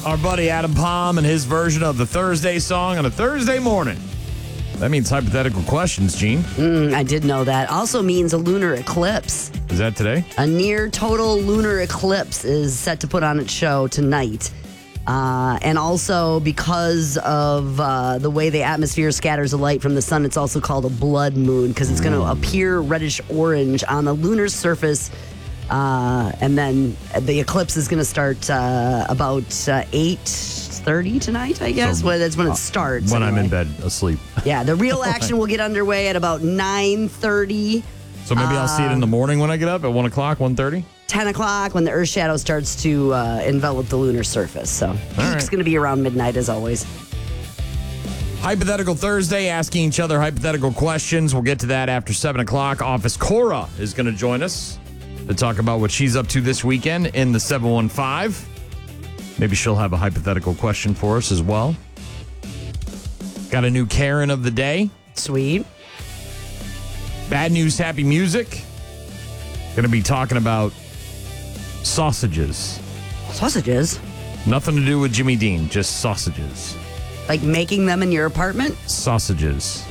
Our buddy Adam Palm and his version of the Thursday song on a Thursday morning. That means hypothetical questions, Gene. I did know that. Also means a lunar eclipse. Is that today? A near total lunar eclipse is set to put on its show tonight. And also because of the way the atmosphere scatters the light from the sun, it's also called a blood moon because it's going to appear reddish orange on the lunar surface. And then the eclipse is going to start about 8:30 tonight, I guess. So, that's when it starts. When anyway. I'm in bed asleep. Yeah, the real action will get underway at about 9:30. So maybe I'll see it in the morning when I get up at 1 o'clock, 1:30? 10 o'clock when the Earth shadow starts to envelop the lunar surface. So peak's going to be around midnight as always. Hypothetical Thursday, asking each other hypothetical questions. We'll get to that after 7 o'clock. Office Cora is going to join us to talk about what she's up to this weekend in the 715. Maybe she'll have a hypothetical question for us as well. Got a new Karen of the day. Sweet. Bad news, happy music. Going to be talking about sausages. Sausages? Nothing to do with Jimmy Dean, just sausages. Like making them in your apartment? Sausages.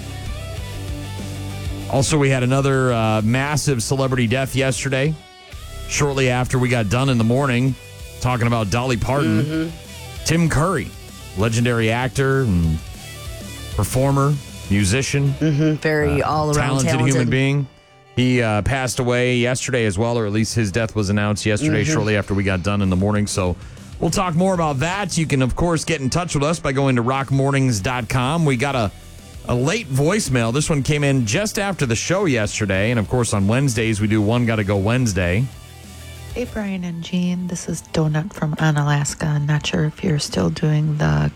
Also, we had another massive celebrity death yesterday. Shortly after we got done in the morning talking about Dolly Parton. Tim Curry, legendary actor and performer, musician. Very all-around talented human being. He passed away yesterday as well, or at least his death was announced yesterday shortly after we got done in the morning. So we'll talk more about that. You can, of course, get in touch with us by going to rockmornings.com. We got a late voicemail. This one came in just after the show yesterday. And, of course, on Wednesdays, we do One Gotta Go Wednesday. Hey, Brian and Jean. This is Donut from Unalaska. I'm not sure if you're still doing the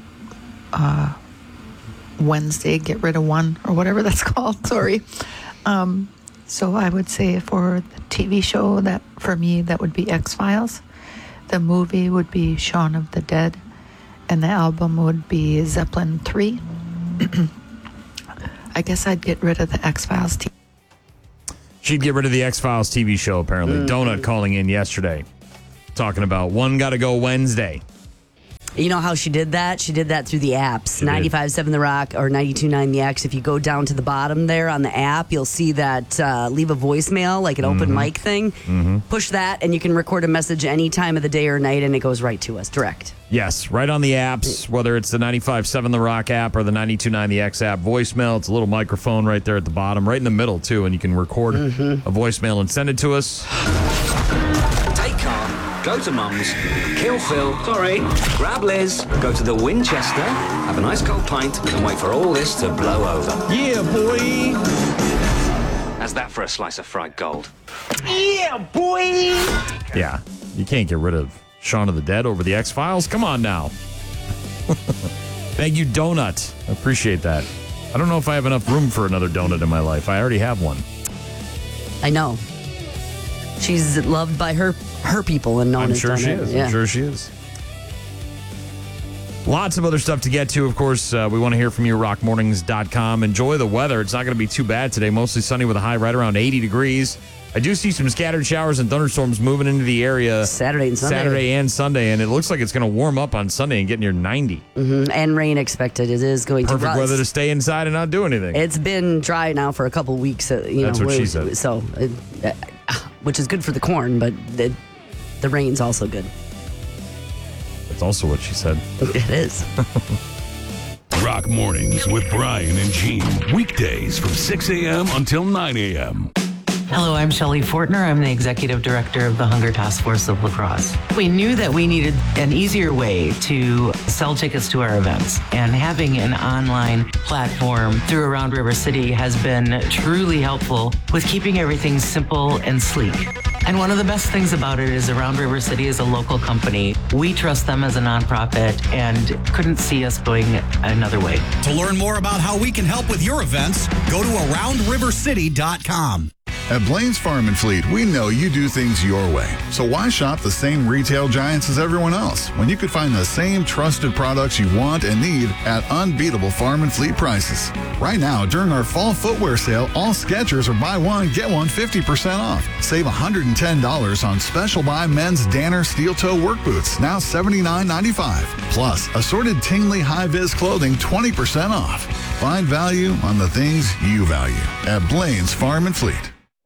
Wednesday get rid of one or whatever that's called. Sorry. So I would say for the TV show, that for me, that would be X-Files. The movie would be Shaun of the Dead. And the album would be Zeppelin 3. I guess I'd get rid of the X-Files TV. She'd get rid of the X-Files TV show, apparently. Donut calling in yesterday, talking about One Gotta Go Wednesday. You know how she did that? She did that through the apps. 95.7 The Rock or 92.9 The X. If you go down to the bottom there on the app, you'll see that leave a voicemail, like an open mic thing. Push that, and you can record a message any time of the day or night, and it goes right to us, direct. Yes, right on the apps, whether it's the 95.7 The Rock app or the 92.9 The X app. Voicemail, it's a little microphone right there at the bottom, right in the middle, too, and you can record a voicemail and send it to us. Take car, go to Mum's, kill Phil, grab Liz, go to the Winchester, have a nice cold pint, and wait for all this to blow over. Yeah, boy! How's that for a slice of fried gold? Yeah, you can't get rid of Shaun of the Dead over the X-Files. Come on now. Thank you, Donut. I appreciate that. I don't know if I have enough room for another donut in my life. I already have one. I know. She's loved by her people and known I'm as sure she Donut. is. Yeah. I'm sure she is. Lots of other stuff to get to. Of course, we want to hear from you, rockmornings.com. Enjoy the weather. It's not going to be too bad today. Mostly sunny with a high right around 80 degrees. I do see some scattered showers and thunderstorms moving into the area Saturday and Sunday. And it looks like it's going to warm up on Sunday and get near 90. And rain expected. It is going Perfect to weather to stay inside and not do anything. It's been dry now for a couple of weeks. That's what she said. So, which is good for the corn, but the rain's also good. That's also what she said. It is. Rock Mornings with Brian and Gene. Weekdays from 6 a.m. until 9 a.m. Hello, I'm Shelley Fortner. I'm the Executive Director of the Hunger Task Force of La Crosse. We knew that we needed an easier way to sell tickets to our events, and having an online platform through Around River City has been truly helpful with keeping everything simple and sleek. And one of the best things about it is Around River City is a local company. We trust them as a nonprofit and couldn't see us going another way. To learn more about how we can help with your events, go to AroundRiverCity.com. At Blaine's Farm and Fleet, we know you do things your way. So why shop the same retail giants as everyone else when you could find the same trusted products you want and need at unbeatable Farm and Fleet prices? Right now, during our fall footwear sale, all Skechers are buy one, get one 50% off. Save $110 on special buy men's Danner steel toe work boots, now $79.95. Plus, assorted Tingley high-vis clothing 20% off. Find value on the things you value at Blaine's Farm and Fleet.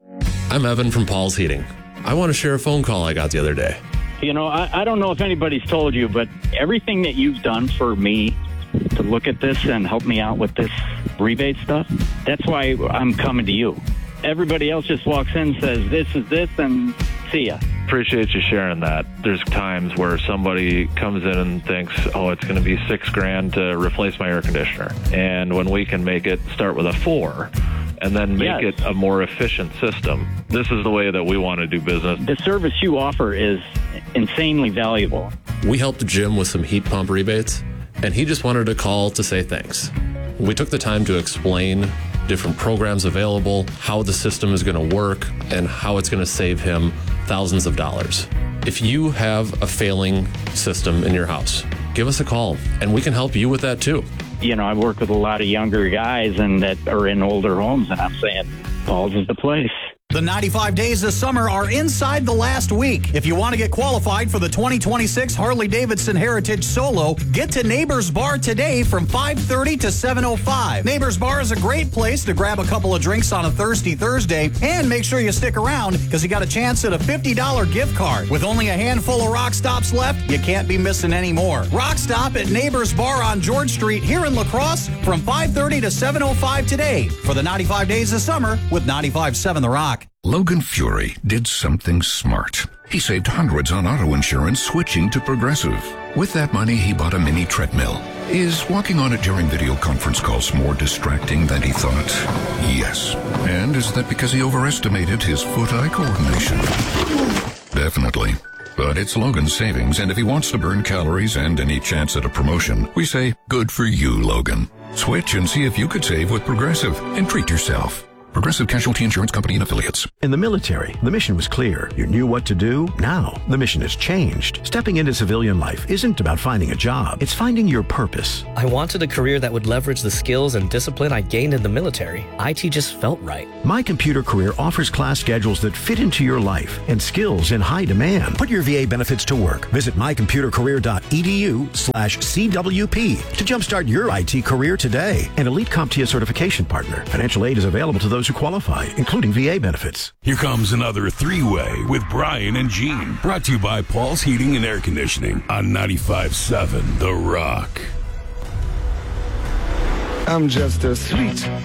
I'm Evan from Paul's Heating. I want to share a phone call I got the other day. You know, I don't know if anybody's told you, but everything that you've done for me to look at this and help me out with this rebate stuff, that's why I'm coming to you. Everybody else just walks in, says, this is this, and see ya. Appreciate you sharing that. There's times where somebody comes in and thinks, oh, it's going to be $6,000 to replace my air conditioner. And when we can make it start with a 4 and then make it a more efficient system, this is the way that we want to do business. The service you offer is insanely valuable. We helped Jim with some heat pump rebates, and he just wanted to call to say thanks. We took the time to explain different programs available, how the system is going to work, and how it's going to save him thousands of dollars. If you have a failing system in your house, give us a call, and we can help you with that too. You know, I work with a lot of younger guys and that are in older homes, and I'm saying Paul's is the place. The 95 days this summer are inside the last week. If you want to get qualified for the 2026 Harley-Davidson Heritage Solo, get to Neighbors Bar today from 5:30 to 7:05. Neighbors Bar is a great place to grab a couple of drinks on a thirsty Thursday, and make sure you stick around because you got a chance at a $50 gift card. With only a handful of Rock Stops left, you can't be missing any more. Rock Stop at Neighbors Bar on George Street here in La Crosse from 5:30 to 7:05 today for the 95 days this summer with 95.7 The Rock. Logan Fury did something smart. He saved hundreds on auto insurance switching to Progressive. With that money, he bought a mini treadmill. Is walking on it during video conference calls more distracting than he thought? Yes. And is that because he overestimated his foot-eye coordination? Definitely. But it's Logan's savings, and if he wants to burn calories and any chance at a promotion, we say, good for you, Logan. Switch and see if you could save with Progressive and treat yourself. Progressive Casualty Insurance Company and Affiliates. In the military, the mission was clear. You knew what to do. Now, the mission has changed. Stepping into civilian life isn't about finding a job. It's finding your purpose. I wanted a career that would leverage the skills and discipline I gained in the military. IT just felt right. My Computer Career offers class schedules that fit into your life and skills in high demand. Put your VA benefits to work. Visit mycomputercareer.edu/CWP to jumpstart your IT career today. An Elite CompTIA certification partner. Financial aid is available to those who qualify, including VA benefits. Here comes another three-way with Brian and Gene. Brought to you by Paul's Heating and Air Conditioning on 95.7 The Rock. I'm just a sweet